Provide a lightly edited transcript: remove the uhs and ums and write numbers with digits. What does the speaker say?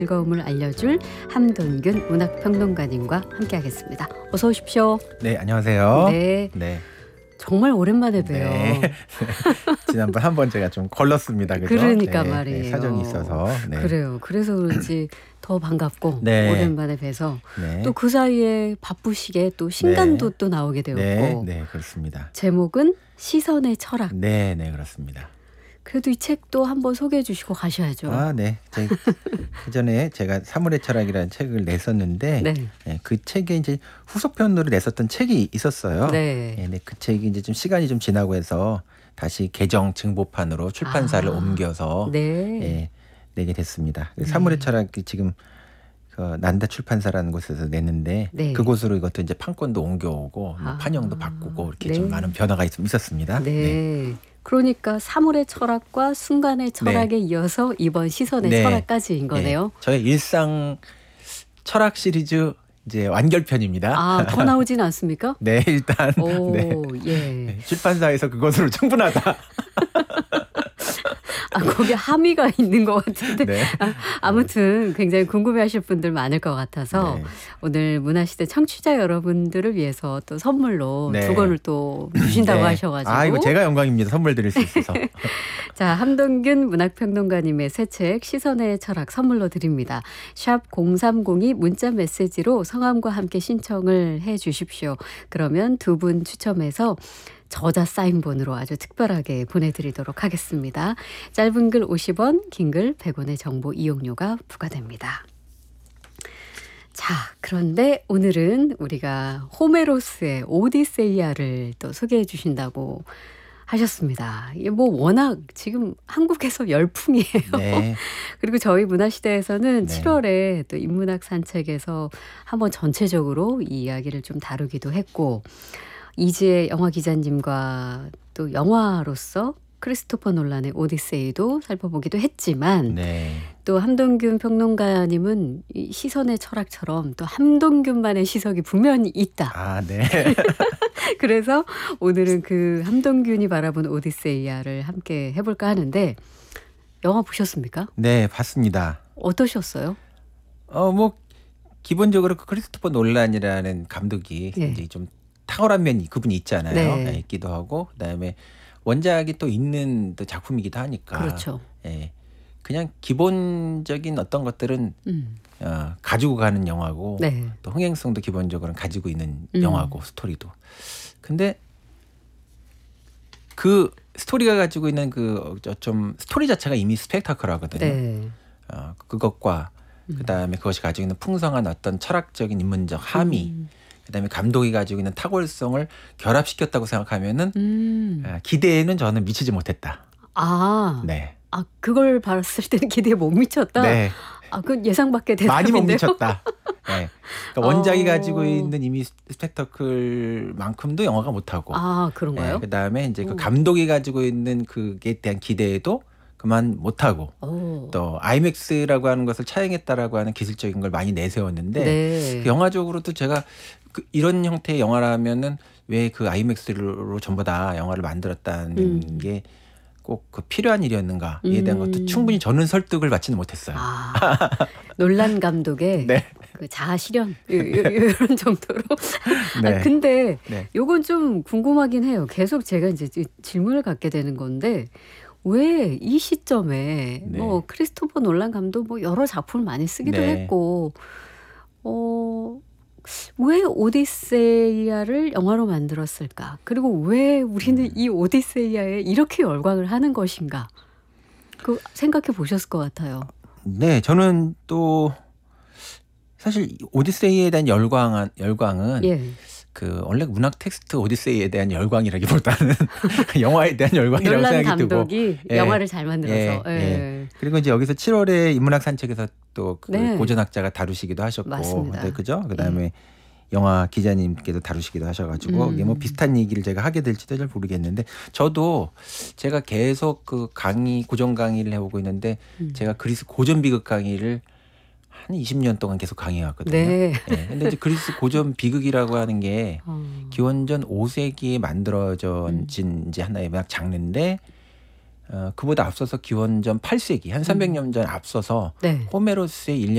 즐거움을 알려줄 함돈균 문학평론가님과 함께하겠습니다. 어서 오십시오. 네, 안녕하세요. 네, 네. 정말 오랜만에 봬요. 네. 지난번 한 번 제가 좀 걸렀습니다. 그죠? 그러니까 네, 말이에요. 네, 사정이 있어서. 네. 그래요. 그래서 그런지 더 반갑고 네. 오랜만에 뵈서 네. 또 그 사이에 바쁘시게 또 신간도 네. 또 나오게 되었고 네, 네, 그렇습니다. 제목은 시선의 철학. 네, 네, 그렇습니다. 그래도 이 책도 한번 소개해 주시고 가셔야죠. 아, 네. 그전에 제가 사물의 철학이라는 책을 냈었는데 네. 네, 그 책에 이제 후속편으로 냈었던 책이 있었어요. 네. 네, 그 책이 이제 좀 시간이 좀 지나고 해서 다시 개정 증보판으로 출판사를 옮겨서 네. 예, 내게 됐습니다. 사물의 철학이 지금 그 난다 출판사라는 곳에서 냈는데 네. 그곳으로 이것도 이제 판권도 옮겨오고 아. 판형도 바꾸고 이렇게 네. 좀 많은 변화가 있었습니다. 네. 그러니까 사물의 철학과 순간의 철학에 이어서 이번 시선의 네. 철학까지인 거네요. 네. 저의 일상 철학 시리즈 이제 완결편입니다. 아, 더 나오진 않습니까? 네, 일단 오, 네. 예. 네, 출판사에서 그것으로 충분하다. 아, 거기 함의가 있는 것 같은데. 네. 아무튼 굉장히 궁금해하실 분들 많을 것 같아서 네. 오늘 문화시대 청취자 여러분들을 위해서 또 선물로 네. 두 권을 또 주신다고 네. 하셔가지고. 아, 이거 제가 영광입니다. 선물 드릴 수 있어서. 자, 함동균 문학평론가님의 새 책 시선의 철학 선물로 드립니다. 샵 0302 문자 메시지로 성함과 함께 신청을 해 주십시오. 그러면 두 분 추첨해서 저자 사인본으로 아주 특별하게 보내드리도록 하겠습니다. 짧은 글 50원, 긴 글 100원의 정보 이용료가 부과됩니다. 자, 그런데 오늘은 우리가 호메로스의 오디세이아를 또 소개해 주신다고 하셨습니다. 이게 뭐 워낙 지금 한국에서 열풍이에요. 네. 그리고 저희 문화시대에서는 네. 7월에 또 인문학 산책에서 한번 전체적으로 이 이야기를 좀 다루기도 했고 이지혜 영화 기자님과 또 영화로서 크리스토퍼 놀란의 오디세이도 살펴보기도 했지만 네. 또 함동균 평론가님은 이 시선의 철학처럼 또 함동균만의 시석이 분명히 있다. 아, 네. 그래서 오늘은 그 함동균이 바라본 오디세이아를 함께 해볼까 하는데 영화 보셨습니까? 네, 봤습니다. 어떠셨어요? 뭐 기본적으로 그 크리스토퍼 놀란이라는 감독이 네. 이제 좀 탁월한 면이 그분이 있잖아요. 네. 네, 있기도 하고 그다음에 원작이 또 있는 또 작품이기도 하니까. 그렇죠. 예. 그냥 기본적인 어떤 것들은 음. 가지고 가는 영화고 네. 또 흥행성도 기본적으로 가지고 있는 음. 영화고 스토리도. 근데 그 스토리가 가지고 있는 그 좀 스토리 자체가 이미 스펙타클하거든요. 네. 그것과 그다음에 그것이 가지고 있는 풍성한 어떤 철학적인 인문적 함의 그다음에 감독이 가지고 있는 탁월성을 결합시켰다고 생각하면은 기대에는 저는 미치지 못했다. 아, 네. 아 그걸 봤을 때는 기대에 못 미쳤다. 네. 아, 그 예상 밖의 대답인데요. 많이 못 미쳤다. 네. 그러니까 원작이 어. 가지고 있는 이미 스펙터클만큼도 영화가 못하고. 아, 그런가요? 그다음에 이제 그 감독이 가지고 있는 그에 대한 기대에도 그만 못하고. 오. 또 아이맥스라고 하는 것을 차용했다라고 하는 기술적인 걸 많이 내세웠는데 네. 그 영화적으로도 제가 이런 형태의 영화라면은 왜 그 아이맥스로 전부 다 영화를 만들었다는 게 꼭 그 필요한 일이었는가에 대한 것도 충분히 저는 설득을 받지는 못했어요. 아, 놀란 감독의 네. 그 자아 실현 이런 정도로. 네. 아, 근데 네. 요건 좀 궁금하긴 해요. 계속 제가 이제 질문을 갖게 되는 건데 왜 이 시점에 네. 뭐 크리스토퍼 놀란 감독 뭐 여러 작품을 많이 쓰기도 네. 했고 왜 오디세이아를 영화로 만들었을까? 그리고 왜 우리는 이 오디세이아에 이렇게 열광을 하는 것인가? 그 생각해 보셨을 것 같아요. 네, 저는 또 사실 오디세이에 대한 열광은 예. 그 원래 문학 텍스트 오디세이에 대한 열광이라기보다는 영화에 대한 열광이라고 놀란 생각이 들고. 감독이 예. 영화를 잘 만들어서. 예, 예. 예. 그리고 이제 여기서 7월에 인문학 산책에서 또 그 네. 고전학자가 다루시기도 하셨고, 맞습니다. 네, 그죠? 그다음에 영화 기자님께도 다루시기도 하셔가지고 이게 뭐 비슷한 얘기를 제가 하게 될지도 잘 모르겠는데 저도 제가 계속 그 고전 강의를 해오고 있는데 제가 그리스 고전 비극 강의를 한 20년 동안 계속 강의해왔거든요. 네. 네. 근데 이제 그리스 고전 비극이라고 하는 게 기원전 5세기에 만들어진 이제 하나의 문학 장르인데 그보다 앞서서 기원전 8세기 한 300년 전 앞서서 네. 호메로스의